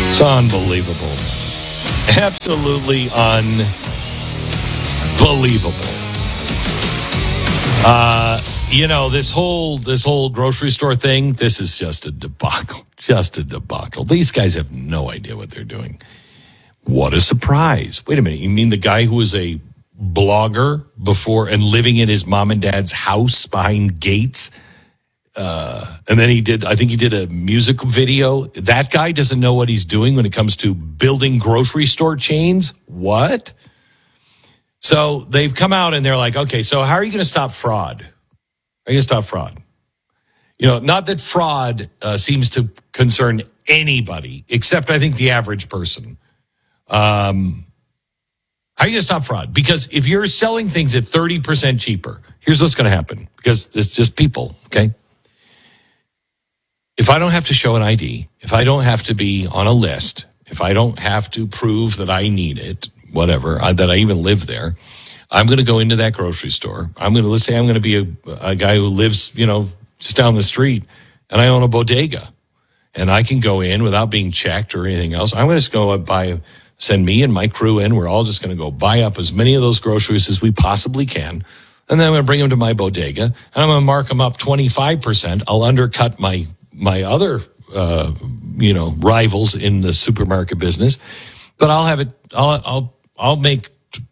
It's unbelievable. Absolutely unbelievable. This whole grocery store thing, this is just a debacle. Just a debacle. These guys have no idea what they're doing. What a surprise. Wait a minute. You mean the guy who was a blogger before and living in his mom and dad's house behind gates? And then he did a music video. That guy doesn't know what he's doing when it comes to building grocery store chains. What? So they've come out and they're like, okay, so how are you going to stop fraud? Are you going to stop fraud? Not that fraud seems to concern anybody, except I think the average person. How are you going to stop fraud? Because if you're selling things at 30% cheaper, here's what's going to happen. Because it's just people, okay? If I don't have to show an ID, if I don't have to be on a list, if I don't have to prove that I need it, whatever, that I even live there, I'm going to go into that grocery store. Let's say I'm going to be a guy who lives, just down the street, and I own a bodega. And I can go in without being checked or anything else. I'm going to just go send me and my crew in. We're all just going to go buy up as many of those groceries as we possibly can. And then I'm going to bring them to my bodega, and I'm going to mark them up 25%. I'll undercut my other, rivals in the supermarket business, but I'll make,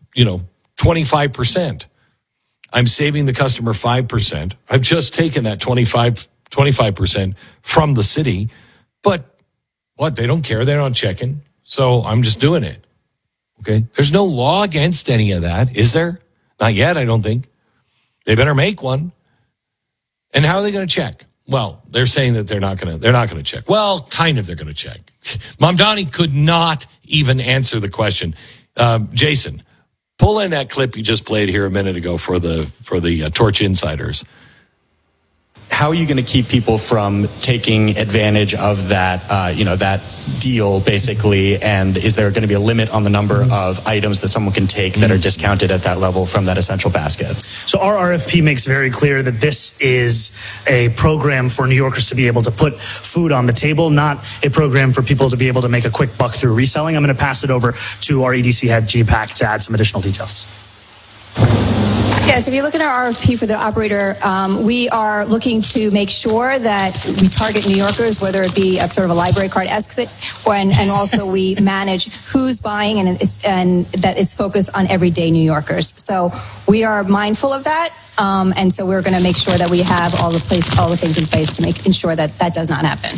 25%. I'm saving the customer 5%. I've just taken that 25% from the city, but what? They don't care. They're not checking. So I'm just doing it. Okay. There's no law against any of that, is there? Not yet, I don't think. They better make one. And how are they going to check? Well, they're saying that they're not going to check. Well, kind of they're going to check. Mamdani could not even answer the question. Jason, pull in that clip you just played here a minute ago for the Torch Insiders. How are you going to keep people from taking advantage of that, that deal, basically? And is there going to be a limit on the number of items that someone can take that are discounted at that level from that essential basket? So our RFP makes very clear that this is a program for New Yorkers to be able to put food on the table, not a program for people to be able to make a quick buck through reselling. I'm going to pass it over to our EDC head, G-Pack, to add some additional details. Yes, if you look at our RFP for the operator, we are looking to make sure that we target New Yorkers, whether it be a sort of a library card-esque fit, and also we manage who's buying and that is focused on everyday New Yorkers. So we are mindful of that, and so we're going to make sure that we have all the things in place to ensure that does not happen.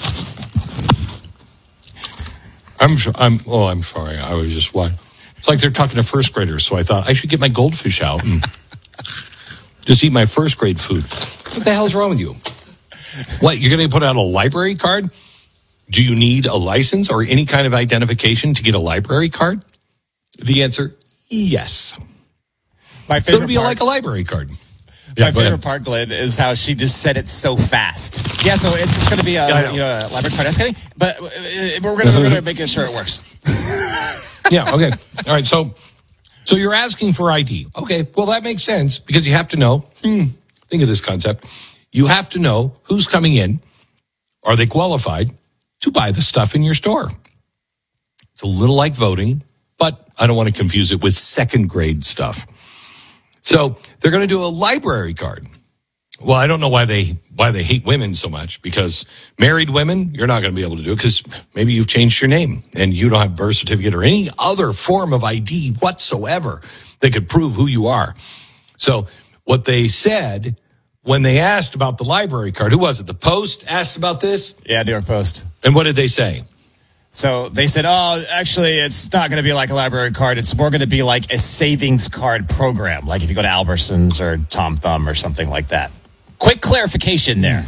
I'm sorry. I was just what? It's like they're talking to first graders, so I thought I should get my goldfish out and just eat my first grade food. What the hell's wrong with you? What, you're going to put out a library card? Do you need a license or any kind of identification to get a library card? The answer, yes. My favorite so it'll be like a library card. My favorite part, Glenn, is how she just said it so fast. Yeah, so it's just going to be a library card-esque thing, but we're going to make sure it works. Yeah, okay. All right, so you're asking for ID. Okay, well, that makes sense because you have to know, think of this concept. You have to know who's coming in. Are they qualified to buy the stuff in your store? It's a little like voting, but I don't want to confuse it with second grade stuff. So they're going to do a library card. Well, I don't know why they hate women so much, because married women, you're not going to be able to do it because maybe you've changed your name and you don't have a birth certificate or any other form of ID whatsoever that could prove who you are. So what they said when they asked about the library card, who was it? The Post asked about this? Yeah, New York Post. And what did they say? So they said, actually, it's not going to be like a library card. It's more going to be like a savings card program, like if you go to Albertsons or Tom Thumb or something like that. Quick clarification there.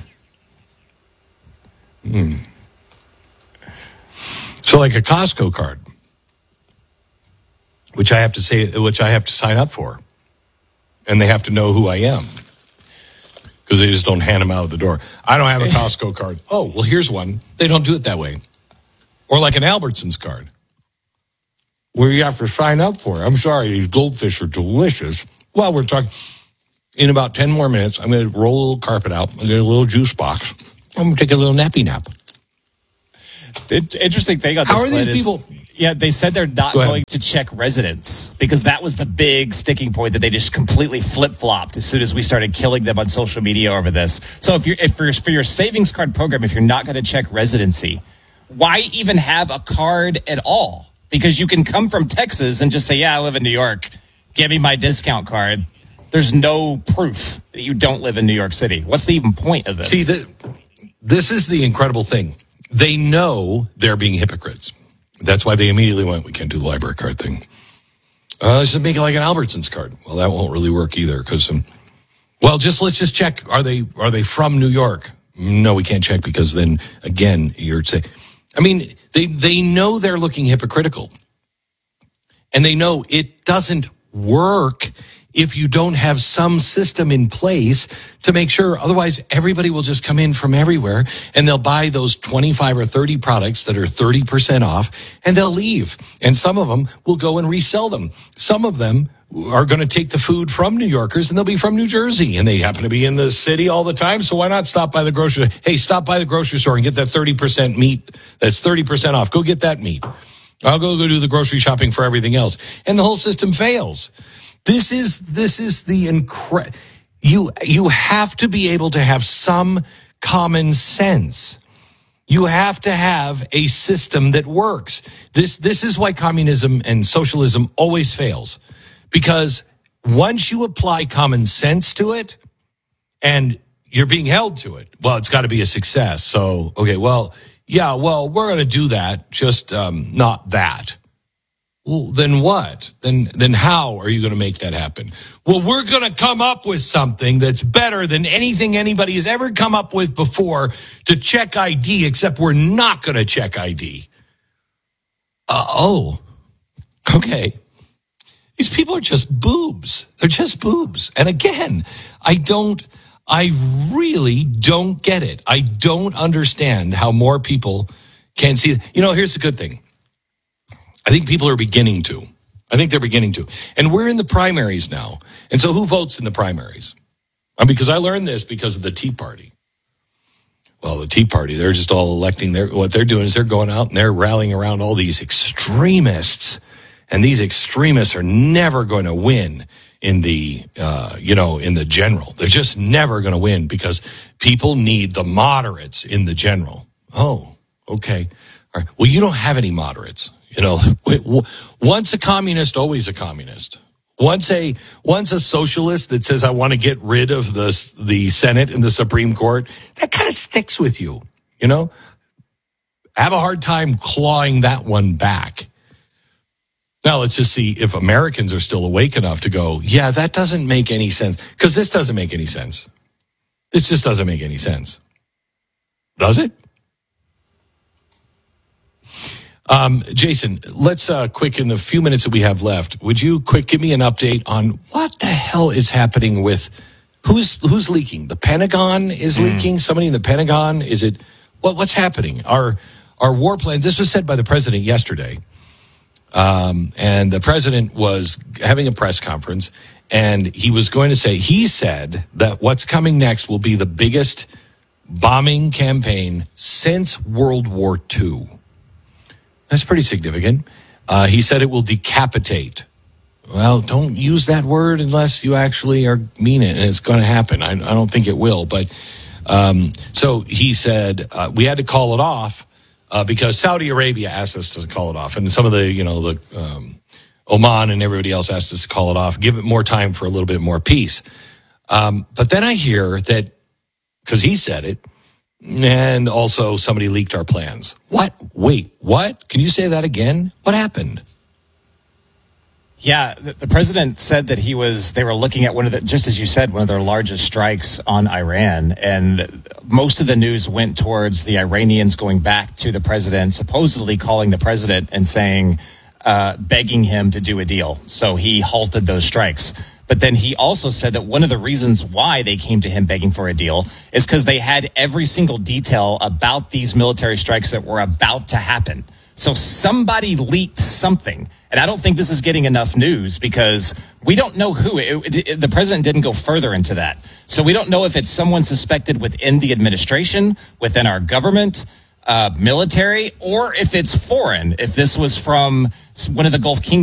So like a Costco card, which I have to sign up for, and they have to know who I am because they just don't hand them out of the door. I don't have a Costco card. Oh, well, here's one. They don't do it that way. Or like an Albertsons card, where you have to sign up for it. I'm sorry, these goldfish are delicious. Well, we're talking... In about 10 more minutes, I'm going to roll a little carpet out. I'm going to get a little juice box. I'm going to take a little nappy nap. The interesting thing on this, How are these Clint, is- people? Yeah, they said they're not Go ahead. going to check residents because that was the big sticking point that they just completely flip-flopped as soon as we started killing them on social media over this. So if for your savings card program, if you're not going to check residency, why even have a card at all? Because you can come from Texas and just say, yeah, I live in New York. Give me my discount card. There's no proof that you don't live in New York City. What's the even point of this? See, this is the incredible thing. They know they're being hypocrites. That's why they immediately went, we can't do the library card thing. Let's just make it like an Albertsons card. Well, that won't really work either because, let's just check. Are they from New York? No, we can't check because then again, you're saying, I mean, they know they're looking hypocritical and they know it doesn't work if you don't have some system in place to make sure. Otherwise, everybody will just come in from everywhere and they'll buy those 25 or 30 products that are 30% off and they'll leave. And some of them will go and resell them. Some of them are going to take the food from New Yorkers and they'll be from New Jersey and they happen to be in the city all the time. So why not stop by the grocery? Hey, stop by the grocery store and get that 30% meat. That's 30% off. Go get that meat. I'll go do the grocery shopping for everything else. And the whole system fails. This is the you have to be able to have some common sense. You have to have a system that works. This is why communism and socialism always fails. Because once you apply common sense to it and you're being held to it, well, it's got to be a success. So, okay, we're going to do that, just not that. Well, then what? Then how are you going to make that happen? Well, we're going to come up with something that's better than anything anybody has ever come up with before to check ID, except we're not going to check ID. Okay. These people are just boobs. They're just boobs. And again, I really don't get it. I don't understand how more people can see it. Here's the good thing. I think people are beginning to. I think they're beginning to. And we're in the primaries now. And so who votes in the primaries? Because I learned this because of the Tea Party. Well, the Tea Party, they're just all electing. What they're doing is they're going out and they're rallying around all these extremists. And these extremists are never going to win in the, in the general. They're just never going to win because people need the moderates in the general. Oh, okay. All right. Well, you don't have any moderates. Once a communist, always a communist. Once a socialist that says, I want to get rid of the Senate and the Supreme Court, that kind of sticks with you, Have a hard time clawing that one back. Now, let's just see if Americans are still awake enough to go, yeah, that doesn't make any sense. Because this doesn't make any sense. This just doesn't make any sense. Does it? Jason, let's quick in the few minutes that we have left. Would you quick give me an update on what the hell is happening with who's leaking? The Pentagon is leaking. Somebody in the Pentagon? Is it what's happening? Our war plan. This was said by the president yesterday, and the president was having a press conference, and he said that what's coming next will be the biggest bombing campaign since World War II. That's pretty significant. He said it will decapitate. Well, don't use that word unless you actually mean it, and it's going to happen. I don't think it will. But so he said we had to call it off because Saudi Arabia asked us to call it off, and some of the Oman and everybody else asked us to call it off, give it more time for a little bit more peace. But then I hear that because he said it. And also somebody leaked our plans. What? Wait, what? Can you say that again? What happened? Yeah, the president said that they were looking at just as you said, one of their largest strikes on Iran. And most of the news went towards the Iranians going back to the president, supposedly calling the president and saying, begging him to do a deal. So he halted those strikes. But then he also said that one of the reasons why they came to him begging for a deal is because they had every single detail about these military strikes that were about to happen. So somebody leaked something. And I don't think this is getting enough news because we don't know who. The president didn't go further into that. So we don't know if it's someone suspected within the administration, within our government. military, or if it's foreign. If this was from one of the Gulf Kingdoms.